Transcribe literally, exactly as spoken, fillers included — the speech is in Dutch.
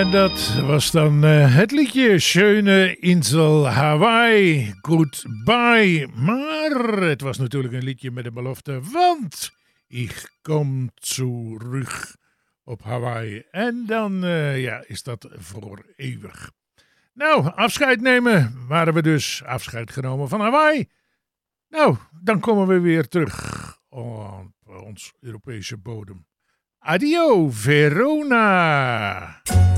En dat was dan uh, het liedje Schöne Insel Hawaii, Goodbye. Maar het was natuurlijk een liedje met een belofte, want ik kom terug op Hawaii. En dan uh, ja, is dat voor eeuwig. Nou, afscheid nemen waren we dus. Afscheid genomen van Hawaii. Nou, dan komen we weer terug op ons Europese bodem. Adio, Verona!